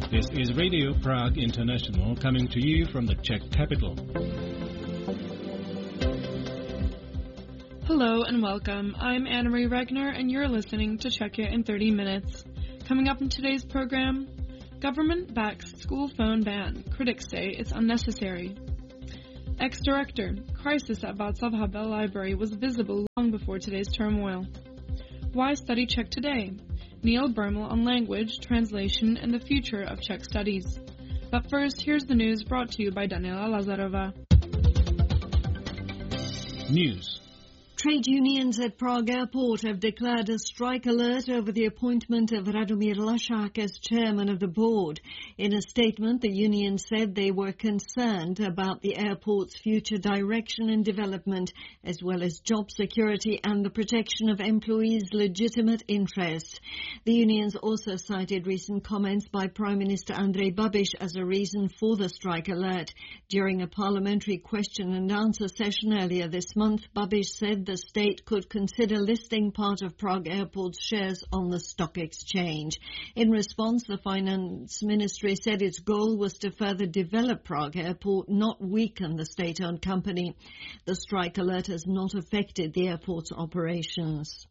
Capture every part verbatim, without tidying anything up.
This is Radio Prague International coming to you from the Czech capital. Hello and welcome. I'm Anna-Marie Regner and you're listening to Czechia in thirty minutes. Coming up in today's program, government backs school phone ban. Critics say it's unnecessary. Ex-director, crisis at Václav Havel Library was visible long before today's turmoil. Why study Czech today? Neil Bermel on language, translation, and the future of Czech studies. But first, here's the news brought to you by Daniela Lazarova. News. Trade unions at Prague Airport have declared a strike alert over the appointment of Radomír Lašák as chairman of the board. In a statement, the union said they were concerned about the airport's future direction and development, as well as job security and the protection of employees' legitimate interests. The unions also cited recent comments by Prime Minister Andrej Babiš as a reason for the strike alert. During a parliamentary question and answer session earlier this month, Babiš said the state could consider listing part of Prague Airport's shares on the stock exchange. In response, the Finance Ministry said its goal was to further develop Prague Airport, not weaken the state-owned company. The strike alert has not affected the airport's operations.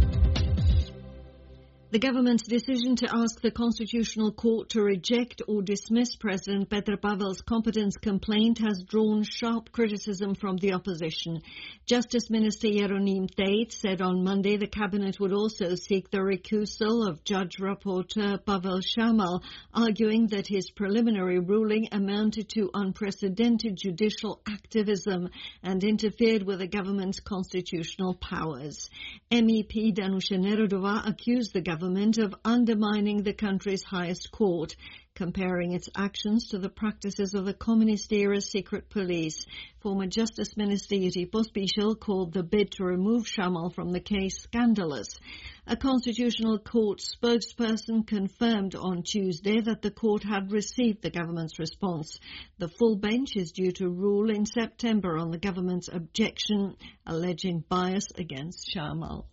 The government's decision to ask the Constitutional Court to reject or dismiss President Petr Pavel's competence complaint has drawn sharp criticism from the opposition. Justice Minister Jeroným Tejc said on Monday the cabinet would also seek the recusal of Judge Rapporteur Pavel Šámal, arguing that his preliminary ruling amounted to unprecedented judicial activism and interfered with the government's constitutional powers. M E P Danuše Nerudová accused the government government of undermining the country's highest court, comparing its actions to the practices of the communist-era secret police. Former Justice Minister Jiří Pospíšil called the bid to remove Šámal from the case scandalous. A Constitutional Court spokesperson confirmed on Tuesday that the court had received the government's response. The full bench is due to rule in September on the government's objection, alleging bias against Šámal.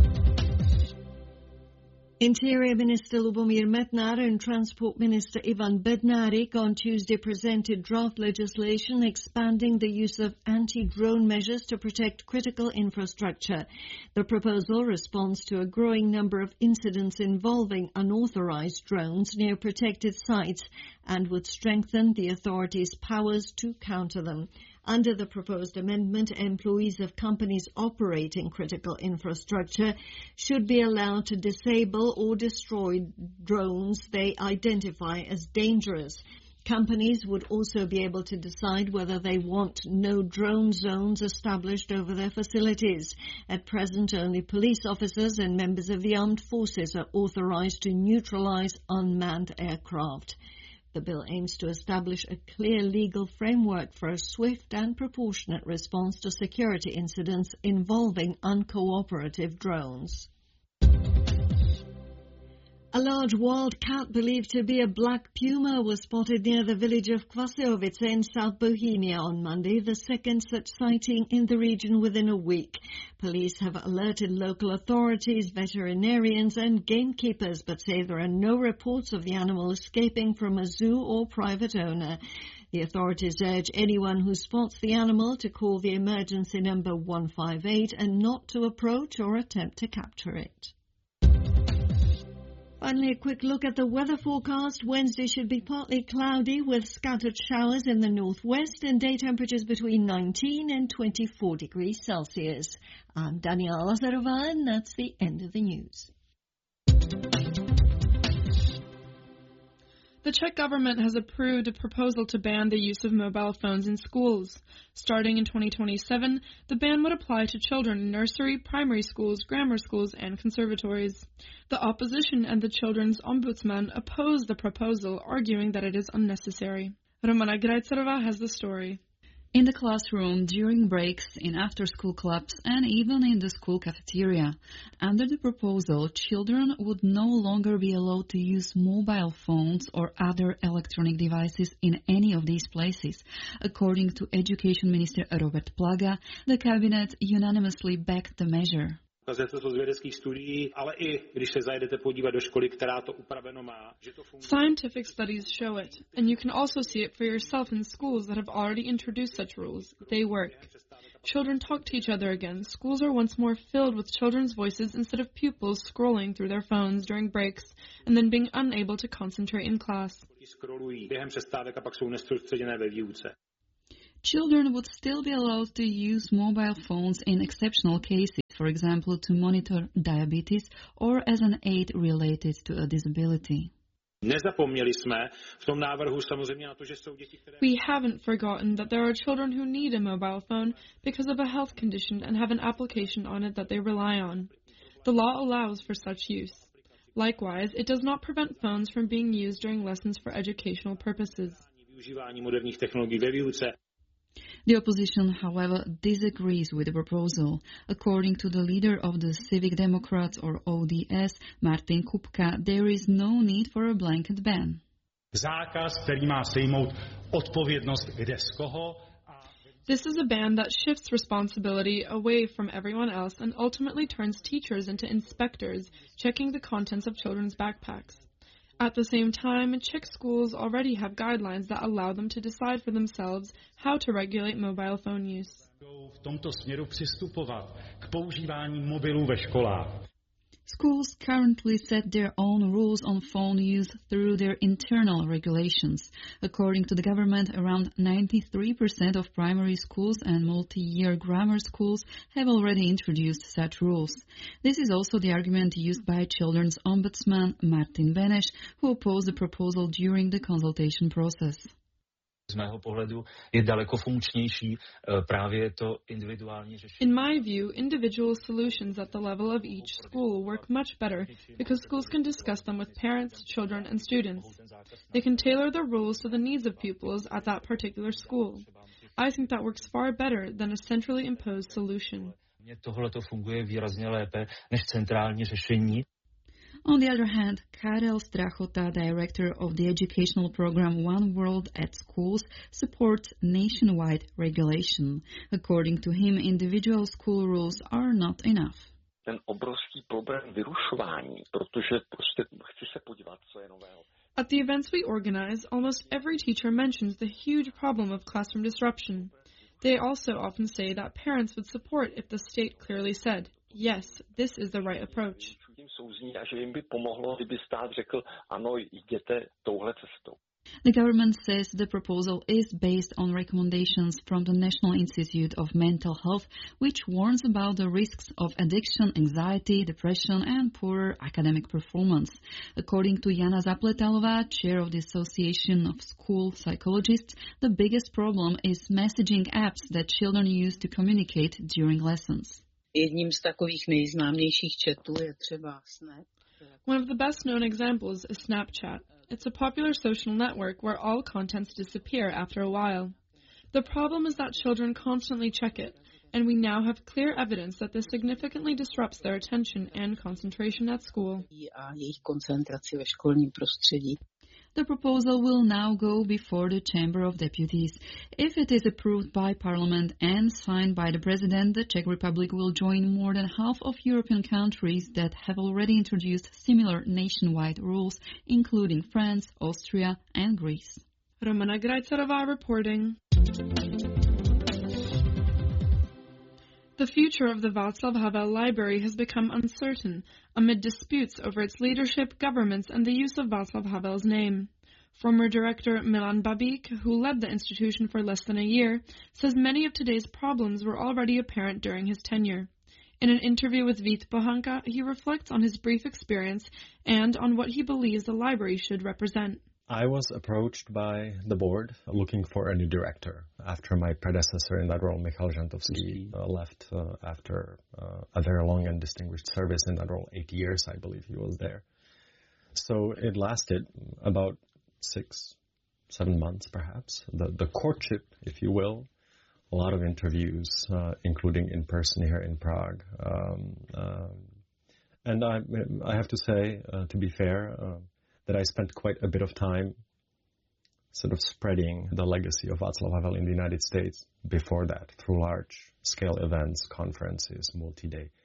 Interior Minister Lubomír Metnar and Transport Minister Ivan Bednárik on Tuesday presented draft legislation expanding the use of anti-drone measures to protect critical infrastructure. The proposal responds to a growing number of incidents involving unauthorized drones near protected sites and would strengthen the authorities' powers to counter them. Under the proposed amendment, employees of companies operating critical infrastructure should be allowed to disable or destroy drones they identify as dangerous. Companies would also be able to decide whether they want no drone zones established over their facilities. At present, only police officers and members of the armed forces are authorized to neutralize unmanned aircraft. The bill aims to establish a clear legal framework for a swift and proportionate response to security incidents involving uncooperative drones. A large wild cat believed to be a black puma was spotted near the village of Kvasiovice in South Bohemia on Monday, the second such sighting in the region within a week. Police have alerted local authorities, veterinarians and gamekeepers, but say there are no reports of the animal escaping from a zoo or private owner. The authorities urge anyone who spots the animal to call the emergency number one five eight and not to approach or attempt to capture it. Finally, a quick look at the weather forecast. Wednesday should be partly cloudy with scattered showers in the northwest and day temperatures between nineteen and twenty-four degrees Celsius. I'm Daniela Lazarova, and that's the end of the news. The Czech government has approved a proposal to ban the use of mobile phones in schools. Starting in twenty twenty-seven, the ban would apply to children in nursery, primary schools, grammar schools, and conservatories. The opposition and the children's ombudsman oppose the proposal, arguing that it is unnecessary. Romana Grajcerová has the story. In the classroom, during breaks, in after-school clubs, and even in the school cafeteria. Under the proposal, children would no longer be allowed to use mobile phones or other electronic devices in any of these places. According to Education Minister Robert Plaga, the cabinet unanimously backed the measure. Scientific studies show it, and you can also see it for yourself in schools that have already introduced such rules. They work. Children talk to each other again. Schools are once more filled with children's voices instead of pupils scrolling through their phones during breaks and then being unable to concentrate in class. Children would still be allowed to use mobile phones in exceptional cases, for example, to monitor diabetes or as an aid related to a disability. We haven't forgotten that there are children who need a mobile phone because of a health condition and have an application on it that they rely on. The law allows for such use. Likewise, it does not prevent phones from being used during lessons for educational purposes. The opposition, however, disagrees with the proposal. According to the leader of the Civic Democrats, or O D S, Martin Kupka, there is no need for a blanket ban. Zákaz, který má sejmout odpovědnost kde z koho. This is a ban that shifts responsibility away from everyone else and ultimately turns teachers into inspectors, checking the contents of children's backpacks. At the same time, Czech schools already have guidelines that allow them to decide for themselves how to regulate mobile phone use. V tomto směru přistupovat k používání mobilů ve školách. Schools currently set their own rules on phone use through their internal regulations. According to the government, around ninety-three percent of primary schools and multi-year grammar schools have already introduced such rules. This is also the argument used by Children's Ombudsman Martin Beneš, who opposed the proposal during the consultation process. Z mého pohledu je daleko funkčnější právě to individuální řešení. In my view, individual solutions at the level of each school work much better because schools can discuss them with parents, children, and students. They can tailor the rules to the needs of pupils at that particular school. I think that works far better than a centrally imposed solution. Mně tohle to funguje výrazně lépe než centrální řešení. On the other hand, Karel Strachota, director of the educational program One World at Schools, supports nationwide regulation. According to him, individual school rules are not enough. Ten obrovský problém vyrušování, protože prostě chci se podívat, co je nového. At the events we organize, almost every teacher mentions the huge problem of classroom disruption. They also often say that parents would support if the state clearly said, yes, this is the right approach. The government says the proposal is based on recommendations from the National Institute of Mental Health, which warns about the risks of addiction, anxiety, depression, and poorer academic performance. According to Jana Zapletalová, chair of the Association of School Psychologists, the biggest problem is messaging apps that children use to communicate during lessons. Jedním z takových nejznámějších chatů je třeba Snap. One of the best-known examples is Snapchat. It's a popular social network where all contents disappear after a while. The problem is that children constantly check it, and we now have clear evidence that this significantly disrupts their attention and concentration at school. A jejich koncentraci ve školním prostředí. The proposal will now go before the Chamber of Deputies. If it is approved by Parliament and signed by the President, the Czech Republic will join more than half of European countries that have already introduced similar nationwide rules, including France, Austria, and Greece. Romana Grajcerová reporting. The future of the Václav Havel Library has become uncertain amid disputes over its leadership, governments, and the use of Václav Havel's name. Former director Milan Babík, who led the institution for less than a year, says many of today's problems were already apparent during his tenure. In an interview with Vít Pohanka, he reflects on his brief experience and on what he believes the library should represent. I was approached by the board looking for a new director after my predecessor in that role, Michal Žantovský, uh, left uh, after uh, a very long and distinguished service in that role, eight years, I believe he was there. So it lasted about six, seven months, perhaps, the, the courtship, if you will, a lot of interviews, uh, including in person here in Prague. Um, um, and I, I have to say, uh, to be fair, uh, that I spent quite a bit of time sort of spreading the legacy of Václav Havel in the United States before that through large-scale events, conferences, multi-day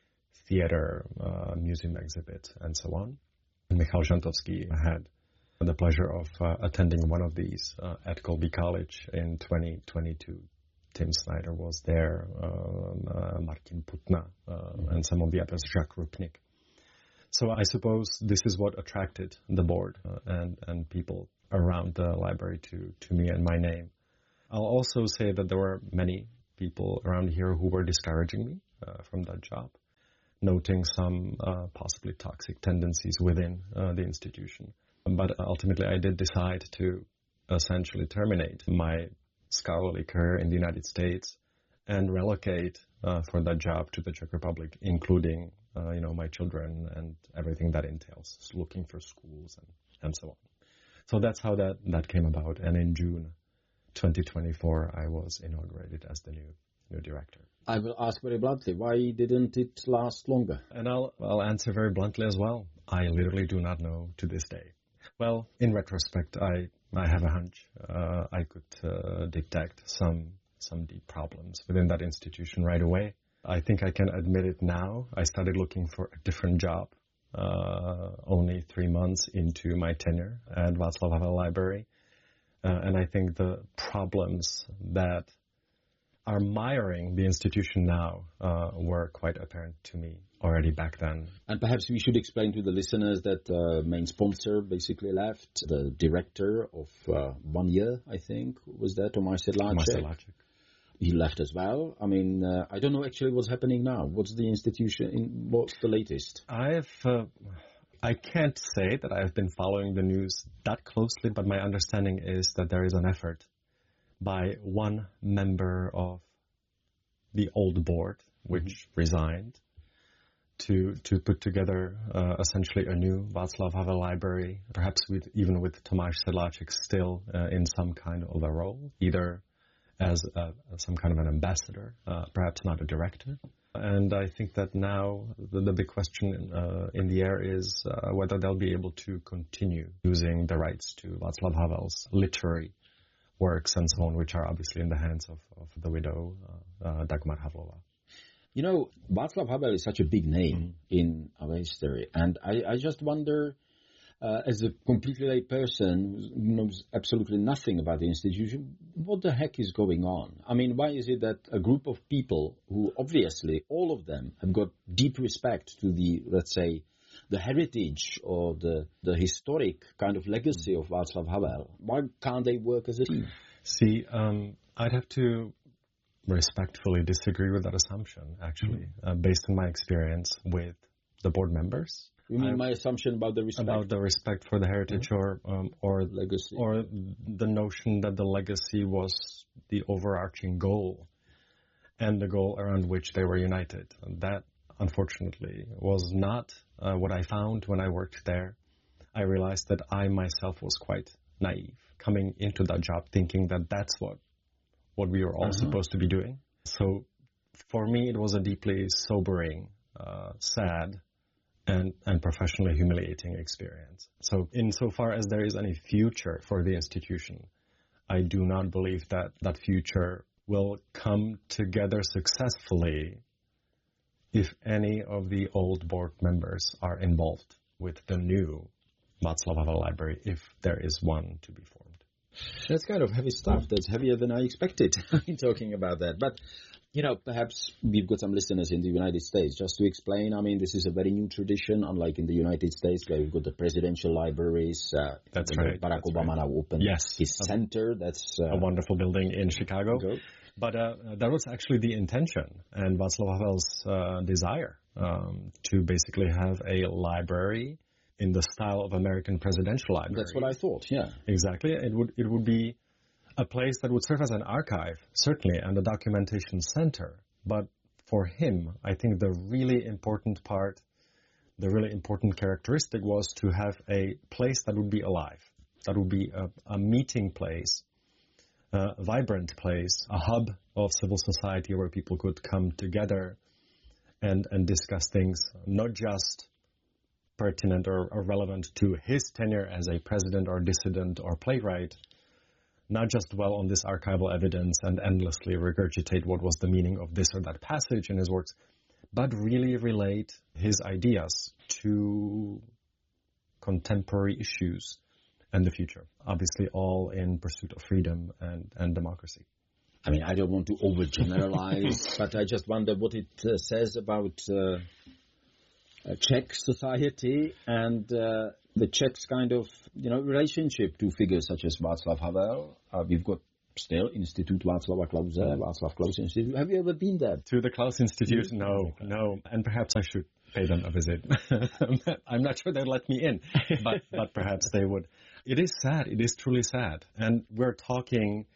theater, uh, museum exhibit, and so on. And Michal Žantovský had the pleasure of uh, attending one of these uh, at Colby College in twenty twenty-two. Tim Snyder was there, um, uh, Martin Putna, uh, mm-hmm. and some of the others, Jacques Rupnik. So I suppose this is what attracted the board uh, and, and people around the library to, to me and my name. I'll also say that there were many people around here who were discouraging me uh, from that job, noting some uh, possibly toxic tendencies within uh, the institution. But ultimately I did decide to essentially terminate my scholarly career in the United States and relocate uh, for that job to the Czech Republic, including, uh, you know, my children and everything that entails, looking for schools and, and so on. So that's how that, that came about. And in June twenty twenty-four, I was inaugurated as the new new director. I will ask very bluntly, why didn't it last longer? And I'll, I'll answer very bluntly as well. I literally do not know to this day. Well, in retrospect, I I have a hunch. Uh, I could uh, detect some some deep problems within that institution right away. I think I can admit it now. I started looking for a different job uh, only three months into my tenure at Václav Havel Library. Uh, and I think the problems that are miring the institution now uh, were quite apparent to me already back then. And perhaps we should explain to the listeners that the uh, main sponsor basically left, the director of uh, one year, I think, was that Tomáš Sedláček? He left as well. I mean, uh, I don't know actually what's happening now. What's the institution, in, what's the latest? I've, uh, I can't say that I've been following the news that closely, but my understanding is that there is an effort by one member of the old board, which mm-hmm. resigned, to to put together uh, essentially a new Václav Havel library, perhaps with even with Tomáš Sedláček still uh, in some kind of a role, either as a, some kind of an ambassador, uh, perhaps not a director. And I think that now the, the big question uh, in the air is uh, whether they'll be able to continue using the rights to Václav Havel's literary works and so on, which are obviously in the hands of, of the widow, uh, uh, Dagmar Havlova. You know, Václav Havel is such a big name mm-hmm. in our history, and I, I just wonder, uh, as a completely lay person who knows absolutely nothing about the institution, what the heck is going on? I mean, why is it that a group of people who obviously, all of them, have got deep respect to the, let's say, the heritage or the, the historic kind of legacy of Václav Havel, why can't they work as a team? See, um, I'd have to respectfully disagree with that assumption, actually, mm-hmm. uh, based on my experience with the board members. You mean I, my assumption about the respect? About the respect for the heritage mm-hmm. or um, or legacy, or the notion that the legacy was the overarching goal and the goal around which they were united. And that, unfortunately, was not uh, what I found when I worked there. I realized that I myself was quite naive coming into that job, thinking that that's what what we were all uh-huh. supposed to be doing. So for me, it was a deeply sobering, uh, sad, and, and professionally humiliating experience. So insofar as there is any future for the institution, I do not believe that that future will come together successfully if any of the old board members are involved with the new Václav Havel Library, if there is one to be formed. That's kind of heavy stuff. That's heavier than I expected in talking about that. But, you know, perhaps we've got some listeners in the United States. Just to explain, I mean, this is a very new tradition, unlike in the United States where we've got the presidential libraries. Uh, That's right. Barack That's Obama right. now opened yes. his center. That's uh, a wonderful building in Chicago. Chicago. But uh, that was actually the intention and Václav Havel's uh, desire um, to basically have a library in the style of American presidential library. That's what I thought, yeah. Exactly. It would it would be a place that would serve as an archive, certainly, and a documentation center. But for him, I think the really important part, the really important characteristic was to have a place that would be alive, that would be a, a meeting place, a vibrant place, a hub of civil society where people could come together and, and discuss things, not just pertinent or, or relevant to his tenure as a president or dissident or playwright, not just dwell on this archival evidence and endlessly regurgitate what was the meaning of this or that passage in his works, but really relate his ideas to contemporary issues and the future. Obviously all in pursuit of freedom and, and democracy. I mean, I don't want to overgeneralize, but I just wonder what it uh, says about uh, Czech society and uh, the Czechs' kind of, you know, relationship to figures such as Václav Havel. Uh, we've got still Institute Václava Klause, Václav Klaus Institute. Have you ever been there? To the Klaus Institute? No, no. And perhaps I should pay them a visit. I'm not sure they'd let me in, but, but perhaps they would. It is sad. It is truly sad. And we're talking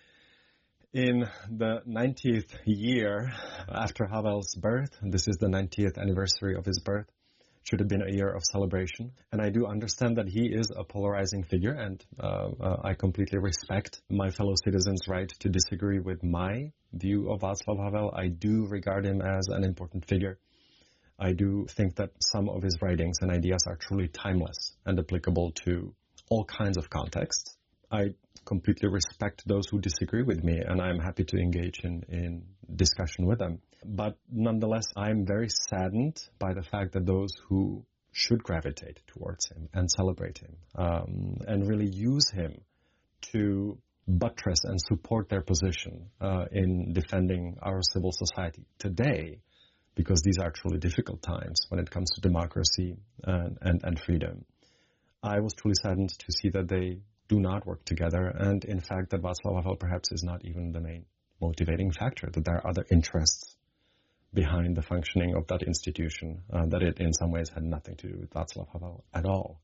in the ninetieth year after Havel's birth. This is the ninetieth anniversary of his birth. Should have been a year of celebration. And I do understand that he is a polarizing figure, and uh, uh, I completely respect my fellow citizens' right to disagree with my view of Václav Havel. I do regard him as an important figure. I do think that some of his writings and ideas are truly timeless and applicable to all kinds of contexts. I completely respect those who disagree with me, and I'm happy to engage in, in discussion with them. But nonetheless, I'm very saddened by the fact that those who should gravitate towards him and celebrate him um, and really use him to buttress and support their position uh, in defending our civil society today, because these are truly difficult times when it comes to democracy and, and, and freedom. I was truly saddened to see that they do not work together, and in fact that Václav Havel perhaps is not even the main motivating factor, that there are other interests behind the functioning of that institution, uh, that it in some ways had nothing to do with Václav Havel at all.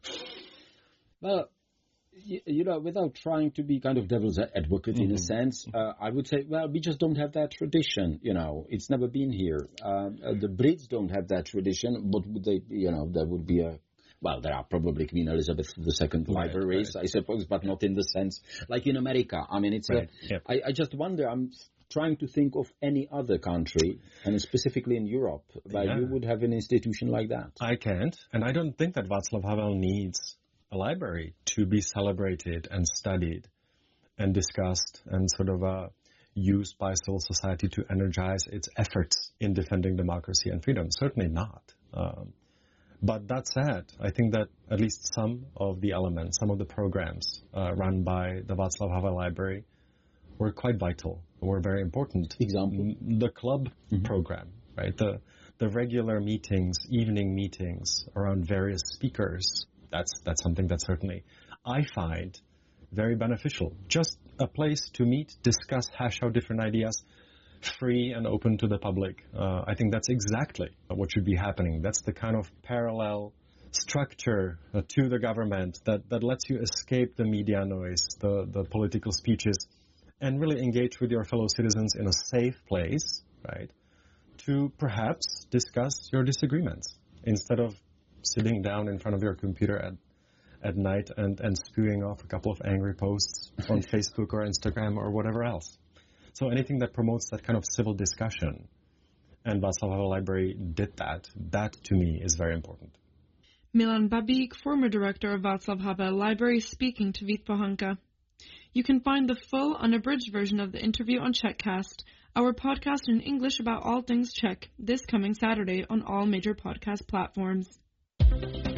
Well, you, you know, without trying to be kind of devil's advocate mm-hmm. in a sense, uh, I would say, well, we just don't have that tradition, you know. It's never been here. Uh, the Brits don't have that tradition, but would they, you know, there would be a Well, there are probably Queen Elizabeth the Second right, libraries, right. I suppose, but not in the sense like in America. I mean, it's right. a, yep. I, I just wonder, I'm trying to think of any other country, and specifically in Europe, where yeah. you would have an institution like that. I can't, and I don't think that Václav Havel needs a library to be celebrated and studied and discussed and sort of uh, used by civil society to energize its efforts in defending democracy and freedom. Certainly not. Um, But that said, I think that at least some of the elements, some of the programs uh, run by the Václav Havel Library were quite vital, were very important. Example? The club mm-hmm. program, right? The the regular meetings, evening meetings around various speakers, that's that's something that certainly I find very beneficial. Just a place to meet, discuss, hash out different ideas, free and open to the public. Uh, I think that's exactly what should be happening. That's the kind of parallel structure uh, to the government that, that lets you escape the media noise, the, the political speeches, and really engage with your fellow citizens in a safe place, right, to perhaps discuss your disagreements instead of sitting down in front of your computer at at night and, and spewing off a couple of angry posts on Facebook or Instagram or whatever else. So anything that promotes that kind of civil discussion, and Václav Havel Library did that, that to me is very important. Milan Babík, former director of Václav Havel Library, speaking to Vít Pohanka. You can find the full, unabridged version of the interview on Czechcast, our podcast in English about all things Czech, this coming Saturday on all major podcast platforms.